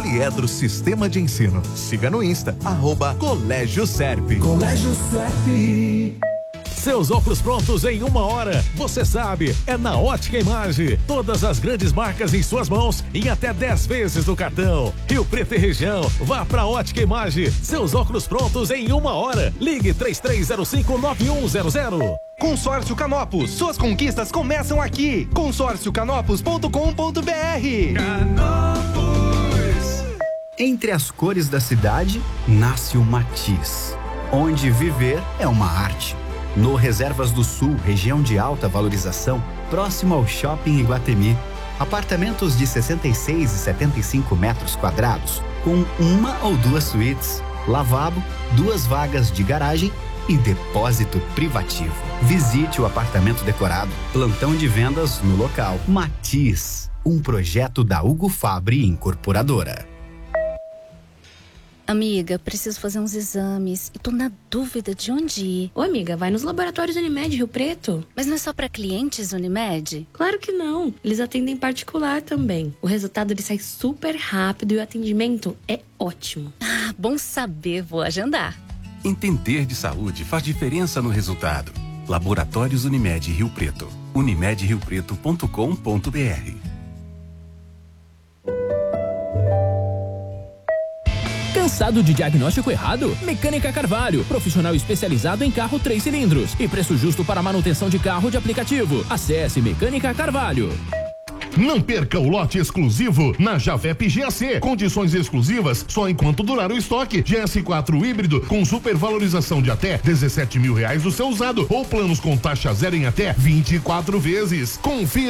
Poliedro Sistema de Ensino. Siga no Insta, @Colégio Serp. Colégio Serp. Seus óculos prontos em 1 hora. Você sabe, é na Ótica Imagem. Todas as grandes marcas em suas mãos em até 10 vezes no cartão. Rio Preto e região, vá pra Ótica Imagem. Seus óculos prontos em 1 hora. Ligue 3305-9100. Consórcio Canopus, suas conquistas começam aqui. consórciocanopus.com.br. Canopus. Entre as cores da cidade, nasce o matiz, onde viver é uma arte. No Reservas do Sul, região de alta valorização, próximo ao Shopping Iguatemi. Apartamentos de 66 e 75 metros quadrados, com 1 ou 2 suítes, lavabo, 2 vagas de garagem e depósito privativo. Visite o apartamento decorado. Plantão de vendas no local. Matiz, um projeto da Hugo Fabri Incorporadora. Amiga, preciso fazer uns exames e tô na dúvida de onde ir. Ô, amiga, vai nos laboratórios Unimed Rio Preto. Mas não é só pra clientes Unimed? Claro que não. Eles atendem particular também. O resultado ele sai super rápido e o atendimento é ótimo. Ah, bom saber, vou agendar. Entender de saúde faz diferença no resultado. Laboratórios Unimed Rio Preto. unimedriopreto.com.br. Cansado de diagnóstico errado? Mecânica Carvalho, profissional especializado em carro 3 cilindros e preço justo para manutenção de carro de aplicativo. Acesse Mecânica Carvalho. Não perca o lote exclusivo na Javep GAC. Condições exclusivas só enquanto durar o estoque. GS4 híbrido com supervalorização de até R$17 mil do seu usado ou planos com taxa zero em até 24 vezes. Confia